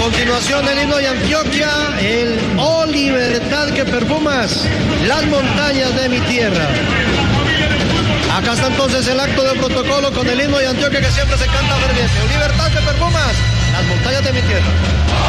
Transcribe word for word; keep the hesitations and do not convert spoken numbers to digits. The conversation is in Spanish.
continuación el himno de Antioquia, el Oh libertad que perfumas las montañas de mi tierra. Acá está entonces el acto de protocolo con el himno de Antioquia que siempre se canta ferviente. Oh libertad que perfumas las montañas de mi tierra.